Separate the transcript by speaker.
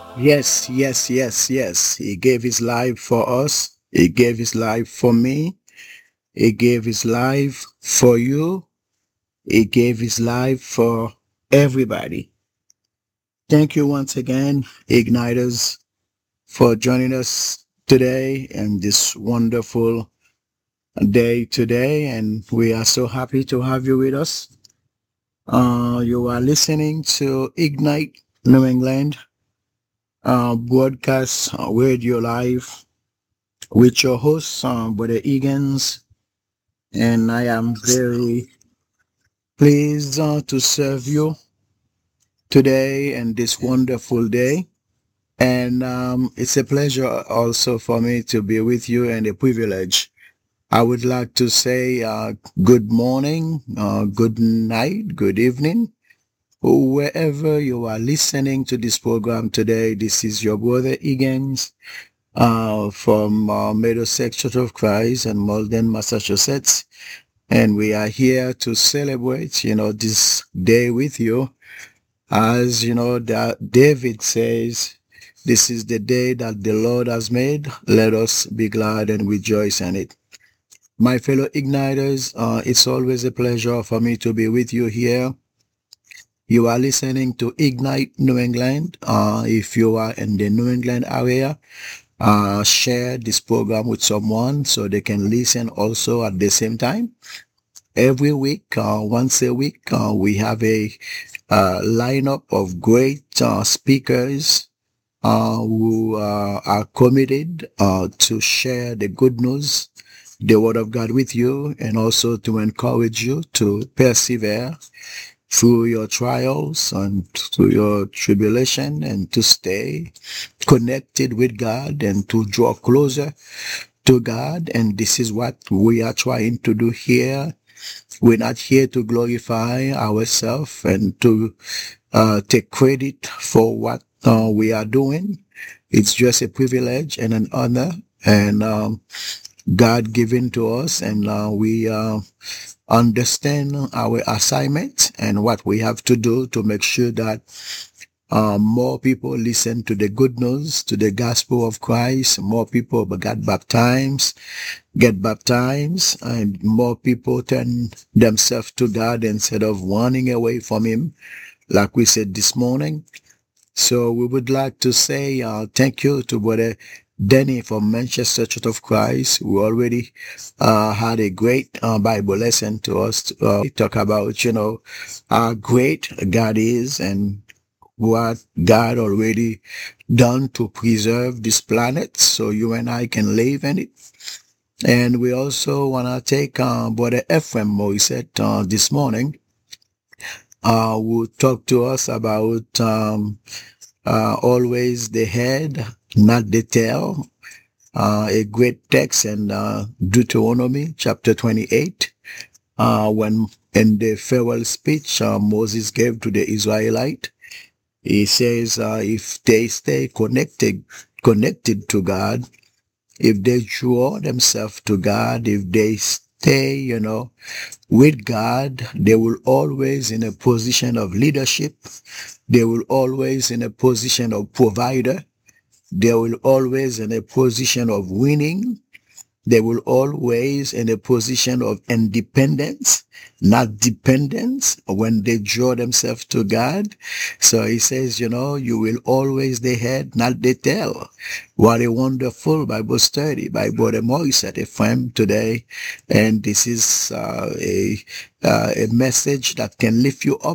Speaker 1: Yes, yes, yes, yes. He gave his life for us. He gave his life for me. He gave his life for you. He gave his life for everybody. Thank you once again, Igniters, for joining us today and this wonderful day today. And we are so happy to have you with us. You are listening to Ignite New England broadcast radio live with your host, Brother Egan's, and I am very pleased to serve you today and this wonderful day. And it's a pleasure also for me to be with you and a privilege. I would like to say good morning, good night, good evening. Wherever you are listening to this program today, this is your brother Egan's from Middlesex Church of Christ in Malden, Massachusetts. And we are here to celebrate, this day with you. As you know, that David says, this is the day that the Lord has made. Let us be glad and rejoice in it. My fellow igniters, it's always a pleasure for me to be with you here. You are listening to Ignite New England. If you are in the New England area, share this program with someone so they can listen also at the same time. Every week, once a week, we have a lineup of great speakers who are committed to share the good news, the word of God with you, and also to encourage you to persevere through your trials and through your tribulation, and to stay connected with God and to draw closer to God. And this is what we are trying to do here. We're not here to glorify ourselves and to take credit for what we are doing. It's just a privilege and an honor, and God given to us, and we understand our assignment and what we have to do to make sure that more people listen to the good news, to the gospel of Christ. More people get baptized, and more people turn themselves to God instead of running away from Him, like we said this morning. So we would like to say thank you to Brother Danny from Manchester Church of Christ. We already had a great Bible lesson to us. Talk about, how great God is and what God already done to preserve this planet so you and I can live in it. And we also want to take Brother Ephraim Moiset this morning, who talked to us about always the head, not the tail. A great text in Deuteronomy chapter 28, when in the farewell speech Moses gave to the Israelite, he says if they stay connected to God, if they draw themselves to God, if they stay, with God, they will always in a position of leadership. They will always in a position of provider. They will always in a position of winning. They will always in a position of independence, not dependence, when they draw themselves to God. So he says, you will always the head, not the tail. What a wonderful Bible study by Brother Morris at FM today. And this is a message that can lift you up